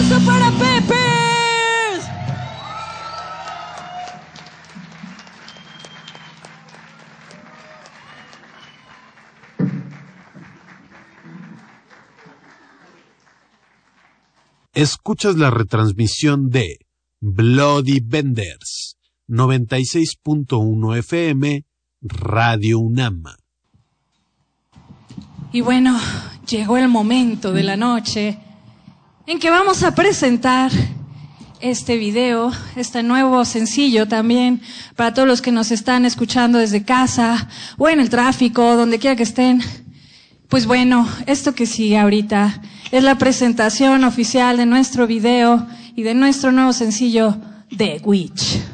aplauso para Pepe. Escuchas la retransmisión de Bloody Benders, 96.1 FM, Radio UNAM. Y bueno, llegó el momento de la noche en que vamos a presentar este video, este nuevo sencillo también para todos los que nos están escuchando desde casa o en el tráfico, donde quiera que estén. Pues bueno, esto que sigue ahorita es la presentación oficial de nuestro video y de nuestro nuevo sencillo, The Witch.